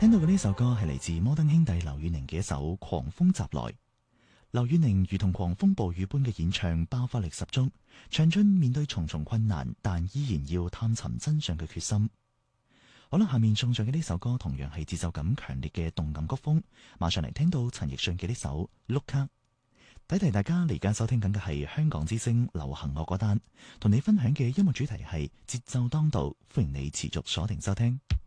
聽到嘅呢首歌係嚟自摩登兄弟劉宇寧嘅一首《狂風襲來》。劉宇寧如同狂風暴雨般嘅演唱，爆發力十足，唱出面對重重困難但依然要探尋真相嘅決心。好啦，下面送上嘅呢首歌同樣係節奏感強烈嘅動感曲風，馬上嚟聽到陳奕迅嘅呢首《碌卡》。提提大家，嚟緊收聽緊嘅係香港之聲流行樂歌單，同你分享嘅音樂主題係節奏當道，歡迎你持續鎖定收聽。